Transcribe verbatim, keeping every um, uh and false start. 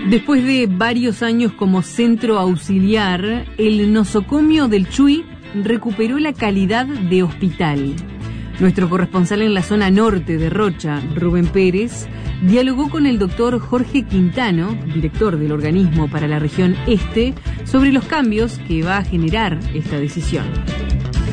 Después de varios años como centro auxiliar, el nosocomio del Chuy recuperó la calidad de hospital. Nuestro corresponsal en la zona norte de Rocha, Rubén Pérez, dialogó con el doctor Jorge Quintano, director del organismo para la región este, sobre los cambios que va a generar esta decisión.